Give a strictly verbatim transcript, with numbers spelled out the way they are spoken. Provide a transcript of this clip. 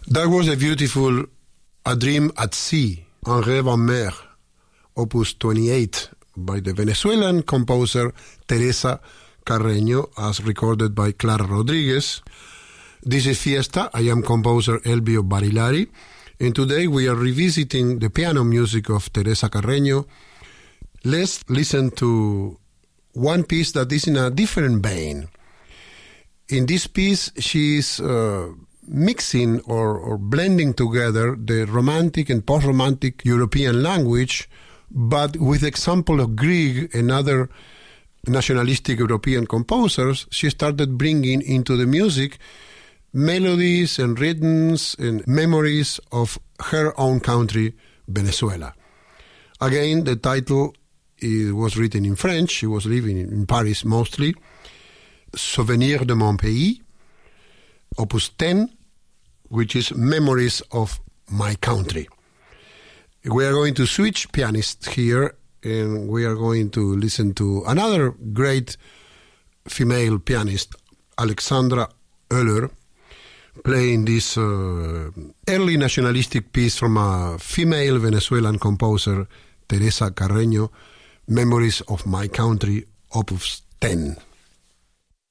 That was a beautiful A Dream at Sea, Un rêve en mer, opus twenty-eight, by the Venezuelan composer Teresa Carreño, as recorded by Clara Rodriguez. This is Fiesta. I am composer Elbio Barilari, and today we are revisiting the piano music of Teresa Carreño. Let's listen to one piece that is in a different vein. In this piece, she is uh, mixing or, or blending together the romantic and post-romantic European language, but with example of Grieg and other nationalistic European composers, she started bringing into the music melodies and rhythms and memories of her own country, Venezuela. Again, the title it was written in French. She was living in Paris mostly. Souvenir de mon pays, opus ten, which is Memories of My Country. We are going to switch pianists here, and we are going to listen to another great female pianist, Alexandra Oehler, playing this uh, early nationalistic piece from a female Venezuelan composer, Teresa Carreño, Memories of My Country, opus ten.